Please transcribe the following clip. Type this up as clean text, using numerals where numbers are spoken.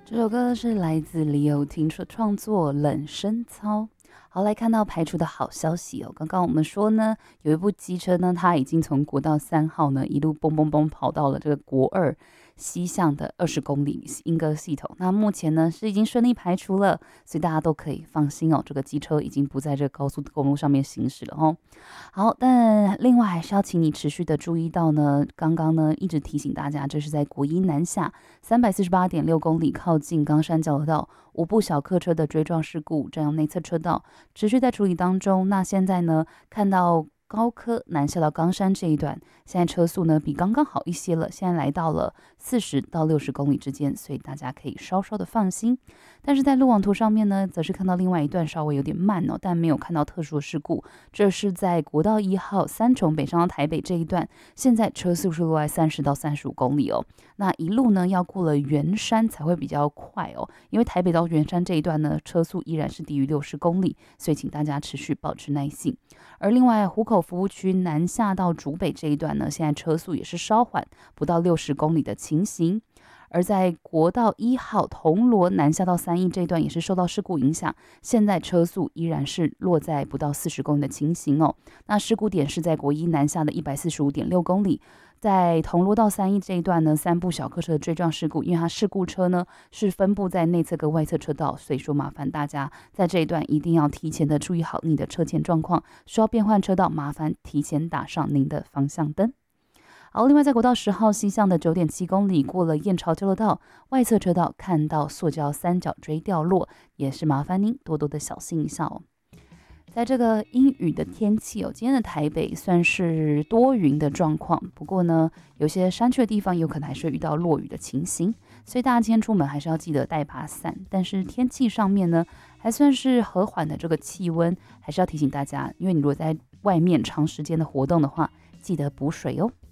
这首歌是来自李友廷创作《冷身操》。好，来看到排除的好消息哦。刚刚我们说呢，有一部机车呢，它已经从国道3号呢一路蹦蹦蹦跑到了这个国二西向的20公里莺歌系统。那目前呢是已经顺利排除了，所以大家都可以放心哦。这个机车已经不在这个高速公路上面行驶了哦。好，但另外还是要请你持续的注意到呢，刚刚呢一直提醒大家，这是在国一南下348.6公里靠近冈山交流道5部小客车的追撞事故，占用内侧车道，持续在处理当中。那现在呢，看到高科南下到冈山这一段，现在车速呢比刚刚好一些了，现在来到了40到60公里之间，所以大家可以稍稍的放心。但是在路网图上面呢，则是看到另外一段稍微有点慢哦，但没有看到特殊的事故。这是在国道1号三重北上到台北这一段，现在车速是落在30到35公里哦。那一路呢要过了圆山才会比较快哦，因为台北到圆山这一段呢，车速依然是低于60公里，所以请大家持续保持耐性。而另外湖口服务区南下到竹北这一段呢，现在车速也是稍缓，不到60公里的情形。而在国道1号铜锣南下到三义这一段也是受到事故影响，现在车速依然是落在不到40公里的情形哦。那事故点是在国一南下的145.6公里，在铜锣到三义这一段呢，3部小客车的追撞事故，因为它事故车呢是分布在内侧跟外侧车道，所以说麻烦大家在这一段一定要提前的注意好你的车前状况，需要变换车道，麻烦提前打上您的方向灯。好，另外在国道10号西向的9.7公里，过了燕巢交流道外侧车道，看到塑胶三角锥掉落，也是麻烦您多多的小心一下哦。在这个阴雨的天气哦，今天的台北算是多云的状况，不过呢，有些山区的地方有可能还是遇到落雨的情形，所以大家今天出门还是要记得带把伞。但是天气上面呢，还算是和缓的这个气温，还是要提醒大家，因为你如果在外面长时间的活动的话，记得补水哦。